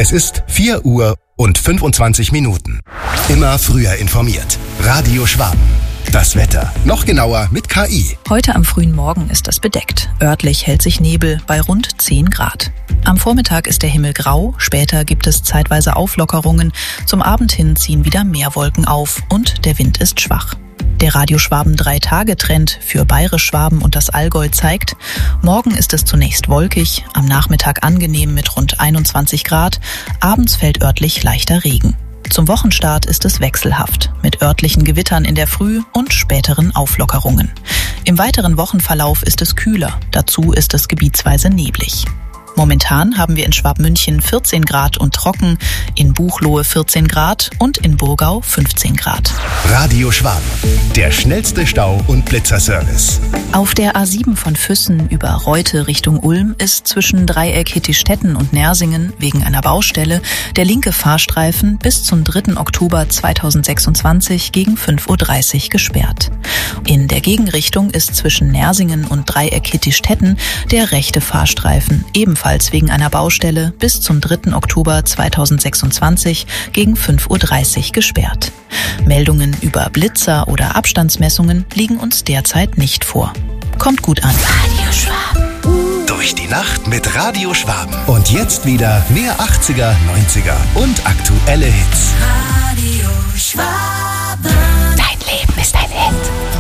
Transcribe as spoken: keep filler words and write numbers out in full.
Es ist vier Uhr und fünfundzwanzig Minuten. Immer früher informiert. Radio Schwaben. Das Wetter. Noch genauer mit K I. Heute am frühen Morgen ist es bedeckt. Örtlich hält sich Nebel bei rund zehn Grad. Am Vormittag ist der Himmel grau, später gibt es zeitweise Auflockerungen. Zum Abend hin ziehen wieder mehr Wolken auf und der Wind ist schwach. Der Radio Schwaben drei Tage Trend für Bayerisch Schwaben und das Allgäu zeigt, morgen ist es zunächst wolkig, am Nachmittag angenehm mit rund einundzwanzig Grad, abends fällt örtlich leichter Regen. Zum Wochenstart ist es wechselhaft, mit örtlichen Gewittern in der Früh und späteren Auflockerungen. Im weiteren Wochenverlauf ist es kühler, dazu ist es gebietsweise neblig. Momentan haben wir in Schwabmünchen vierzehn Grad und trocken, in Buchloe vierzehn Grad und in Burgau fünfzehn Grad. Radio Schwaben, der schnellste Stau- und Blitzerservice. Auf der A sieben von Füssen über Reute Richtung Ulm ist zwischen Dreieck Hittistetten und Nersingen wegen einer Baustelle der linke Fahrstreifen bis zum dritten Oktober zweitausendsechsundzwanzig gegen fünf Uhr dreißig gesperrt. In der Gegenrichtung ist zwischen Nersingen und Dreieck Hittistetten der rechte Fahrstreifen ebenfalls wegen einer Baustelle bis zum dritten Oktober zweitausendsechsundzwanzig gegen fünf Uhr dreißig gesperrt. Meldungen über Blitzer oder Abstandsmessungen liegen uns derzeit nicht vor. Kommt gut an. Radio Schwaben. Durch die Nacht mit Radio Schwaben. Und jetzt wieder mehr achtziger, neunziger und aktuelle Hits. Radio Schwaben.